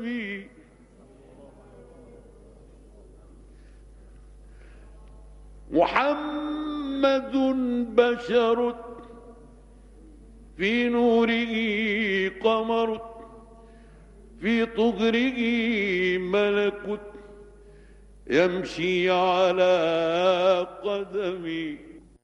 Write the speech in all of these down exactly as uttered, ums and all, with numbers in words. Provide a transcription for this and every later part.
محمد بشر في نوره قمر، في طهره ملك يمشي على قدمي.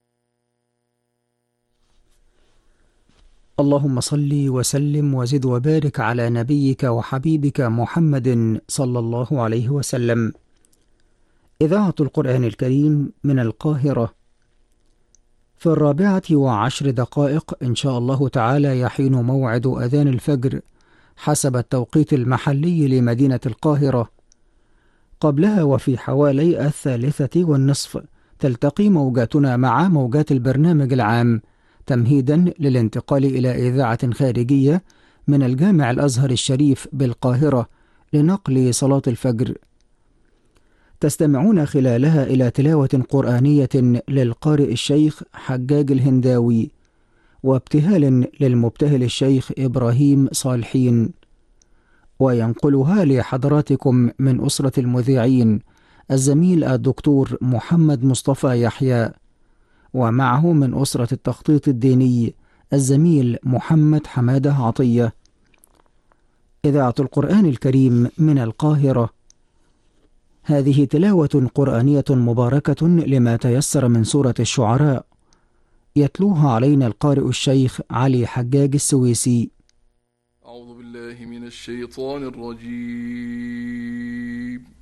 اللهم صل وسلم وزد وبارك على نبيك وحبيبك محمد صلى الله عليه وسلم. إذاعة القرآن الكريم من القاهرة. في الرابعة وعشر دقائق إن شاء الله تعالى يحين موعد أذان الفجر حسب التوقيت المحلي لمدينة القاهرة. قبلها وفي حوالي الثالثة والنصف تلتقي موجاتنا مع موجات البرنامج العام تمهيدا للانتقال إلى إذاعة خارجية من الجامع الأزهر الشريف بالقاهرة لنقل صلاة الفجر. تستمعون خلالها إلى تلاوة قرآنية للقارئ الشيخ حجاج الهنداوي، وابتهال للمبتهل الشيخ إبراهيم صالحين، وينقلها لحضراتكم من أسرة المذيعين الزميل الدكتور محمد مصطفى يحيى، ومعه من أسرة التخطيط الديني الزميل محمد حمادة عطية. إذاعة القرآن الكريم من القاهرة. هذه تلاوة قرآنية مباركة لما تيسر من سورة الشعراء، يتلوها علينا القارئ الشيخ علي حجاج السويسي. أعوذ بالله من الشيطان الرجيم.